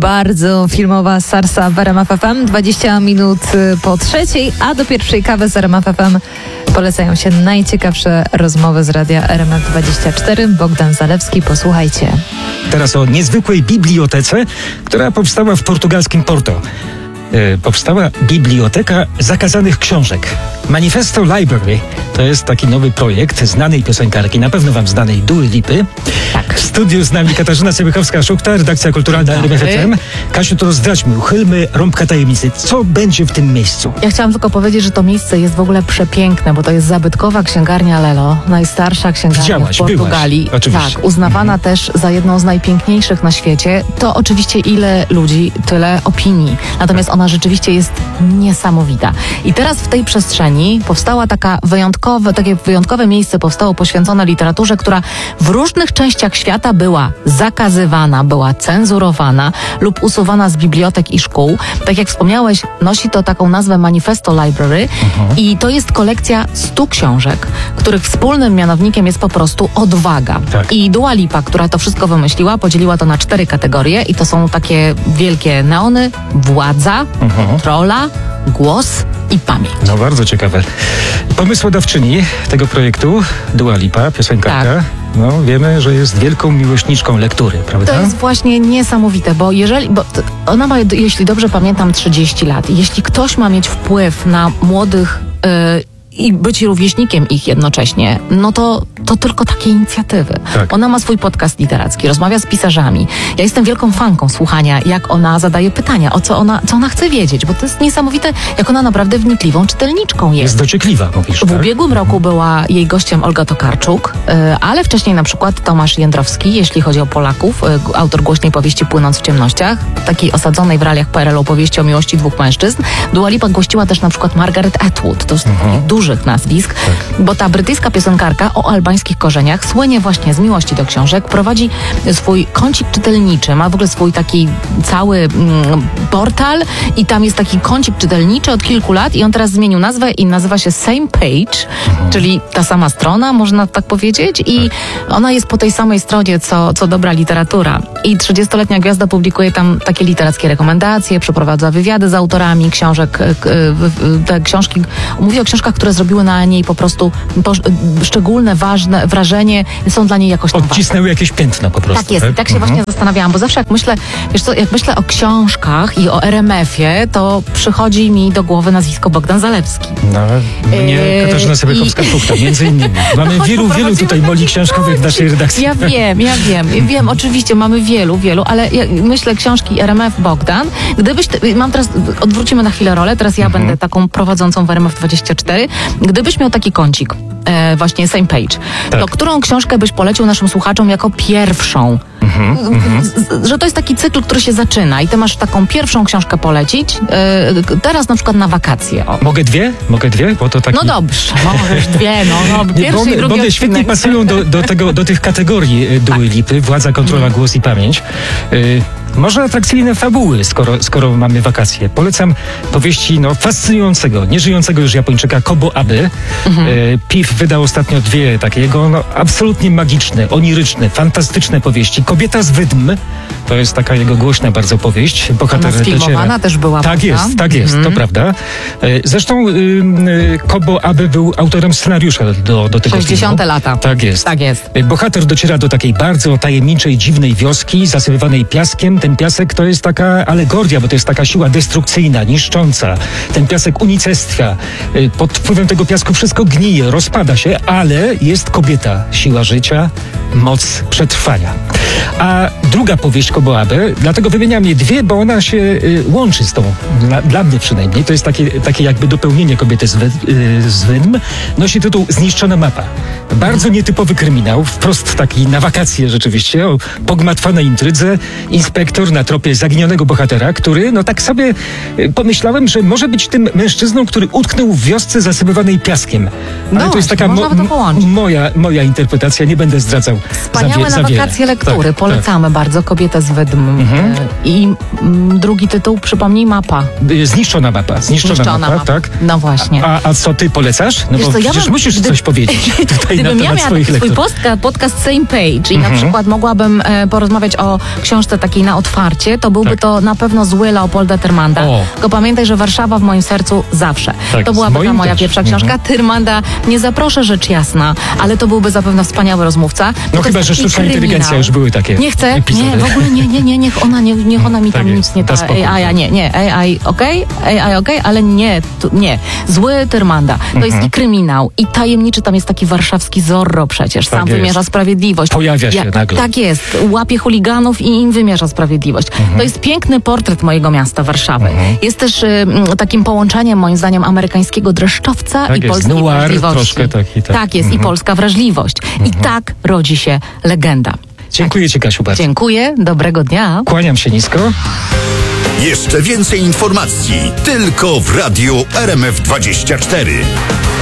bardzo filmowa Sarsa w RMF FM. 20 minut po 3:00, a do pierwszej kawy z RMF FM polecają się najciekawsze rozmowy z radia RMF24. Bogdan Zalewski, posłuchajcie. Teraz o niezwykłej bibliotece, która powstała w portugalskim Porto. Powstała Biblioteka Zakazanych Książek. Manifesto Library to jest taki nowy projekt znanej piosenkarki, na pewno wam znanej, Duy Lipy. Tak. W studiu z nami Katarzyna Cebykowska-Szukta, redakcja kulturalna RMF FM. Kasiu, to zdradźmy, uchylmy rąbka tajemnicy. Co będzie w tym miejscu? Ja chciałam tylko powiedzieć, że to miejsce jest w ogóle przepiękne, bo to jest zabytkowa księgarnia Lelo, najstarsza księgarnia w Portugalii. Byłaś, oczywiście. Tak, uznawana też za jedną z najpiękniejszych na świecie. To oczywiście ile ludzi, tyle opinii. Natomiast ona rzeczywiście jest niesamowita. I teraz w tej przestrzeni powstała takie wyjątkowe miejsce powstało poświęcone literaturze, która w różnych częściach świata była zakazywana, była cenzurowana lub usuwana z bibliotek i szkół. Tak jak wspomniałeś, nosi to taką nazwę Manifesto Library i to jest kolekcja 100 książek, których wspólnym mianownikiem jest po prostu odwaga. Tak. I Dua Lipa, która to wszystko wymyśliła, podzieliła to na 4 kategorie i to są takie wielkie neony: władza, kontrola, głos i pamięć. No bardzo ciekawe. Pomysłodawczyni tego projektu, Dua Lipa, piosenkarka, Tak. no wiemy, że jest wielką miłośniczką lektury, prawda? To jest właśnie niesamowite, bo ona ma, jeśli dobrze pamiętam, 30 lat. Jeśli ktoś ma mieć wpływ na młodych i być rówieśnikiem ich jednocześnie, no to tylko takie inicjatywy. Tak. Ona ma swój podcast literacki, rozmawia z pisarzami. Ja jestem wielką fanką słuchania, jak ona zadaje pytania, co ona chce wiedzieć, bo to jest niesamowite, jak ona naprawdę wnikliwą czytelniczką jest. Jest dociekliwa, mówisz, W tak? ubiegłym roku była jej gościem Olga Tokarczuk, ale wcześniej na przykład Tomasz Jędrowski, jeśli chodzi o Polaków, autor głośnej powieści Płynąc w ciemnościach, takiej osadzonej w realiach PRL-u powieści o miłości dwóch mężczyzn. Dua Lipa gościła też na przykład Margaret Atwood, to jest takich dużych nazwisk, bo ta brytyjska piosenkarka o albańskich korzeniach słynie właśnie z miłości do książek, prowadzi swój kącik czytelniczy, ma w ogóle swój taki cały portal i tam jest taki kącik czytelniczy od kilku lat i on teraz zmienił nazwę i nazywa się Same Page, czyli ta sama strona, można tak powiedzieć, i ona jest po tej samej stronie, co dobra literatura. I 30-letnia gwiazda publikuje tam takie literackie rekomendacje, przeprowadza wywiady z autorami książek, te książki, mówi o książkach, które zrobiły na niej po prostu szczególne, ważne wrażenie, są dla niej jakoś tam Odcisnęły jakieś piętno po prostu. Tak jest. I tak się właśnie zastanawiałam, bo zawsze jak myślę, wiesz co, jak myślę o książkach i o RMF-ie, to przychodzi mi do głowy nazwisko Bogdan Zalewski. No, mnie Katarzyna Cebykowska-Szukta, między innymi. Mamy wielu tutaj moli książkowych w naszej redakcji. Ja wiem, oczywiście mamy wielu, ale ja myślę książki RMF Bogdan. Odwrócimy na chwilę rolę, teraz ja będę taką prowadzącą w RMF24. Gdybyś miał taki kącik, właśnie Same Page, to którą książkę byś polecił naszym słuchaczom jako pierwszą? Że to jest taki cykl, który się zaczyna i ty masz taką pierwszą książkę polecić, teraz na przykład na wakacje. O. Mogę dwie? Bo to taki... No dobrze, możesz dwie, pierwszy i drugi one świetnie pasują do tych kategorii Duy Lipy, władza, kontrola, głos i pamięć. Może atrakcyjne fabuły, skoro mamy wakacje. Polecam powieści fascynującego, nieżyjącego już Japończyka Kobo Abe. PIF wydał ostatnio 2 takie jego absolutnie magiczne, oniryczne, fantastyczne powieści. Kobieta z Wydm, to jest taka jego głośna bardzo powieść. Bohater sfilmowana też była. Tak jest, to prawda. Zresztą Kobo Abe był autorem scenariusza do tego 60. filmu. lata. Tak jest. Bohater dociera do takiej bardzo tajemniczej, dziwnej wioski, zasypywanej piaskiem. Ten piasek to jest taka alegoria, bo to jest taka siła destrukcyjna, niszcząca. Ten piasek unicestwia. Pod wpływem tego piasku wszystko gnije, rozpada się, ale jest kobieta, siła życia, moc przetrwania. A druga powieść Kobo Abe, dlatego wymieniam je 2, bo ona się łączy z tą, dla mnie przynajmniej, to jest takie jakby dopełnienie Kobiety z Wydm, nosi tytuł Zniszczona mapa. Bardzo nietypowy kryminał, wprost taki na wakacje rzeczywiście, o pogmatwanej intrydze, inspektor na tropie zaginionego bohatera, który, tak sobie pomyślałem, że może być tym mężczyzną, który utknął w wiosce zasypywanej piaskiem. Ale to jest taka moja interpretacja, nie będę zdradzał. Wspaniałe na wakacje lektury, polecamy bardzo, Kobietę z Wydm. I drugi tytuł, przypomnij, mapa. Zniszczona mapa, tak? No właśnie. A co ty polecasz? No bo przecież musisz coś powiedzieć tutaj na temat swoich lektur. Swój podcast Same Page i na przykład mogłabym porozmawiać o książce takiej na otwarcie, to byłby Tak. to na pewno zły Leopolda Tyrmanda. O. Tylko pamiętaj, że Warszawa w moim sercu zawsze. Tak, To była z moim moja też. pierwsza książka. Tyrmanda nie zaproszę, rzecz jasna, ale to byłby zapewne wspaniały rozmówca. No To chyba, jest że taki sztuczna inteligencja kryminał. już były takie Nie chcę, epizody. nie, w ogóle nie, niech ona mi Tak tam jest, nic nie da da. spokój. AI, nie, AI okej, ale nie, nie. Zły Tyrmanda. To jest i kryminał, i tajemniczy, tam jest taki warszawski Zorro przecież, sam jest. wymierza sprawiedliwość. Pojawia się nagle. Tak jest, łapie chuliganów i im wymierza sprawiedliwość. To jest piękny portret mojego miasta, Warszawy. Jest też takim połączeniem, moim zdaniem, amerykańskiego dreszczowca Tak i jest, polskiej noir wrażliwości. troszkę taki, tak. Tak jest, i polska wrażliwość. I tak rodzi się legenda. Dziękuję ci, Kasiu, bardzo. Dziękuję, dobrego dnia. Kłaniam się nisko. Jeszcze więcej informacji tylko w Radiu RMF24.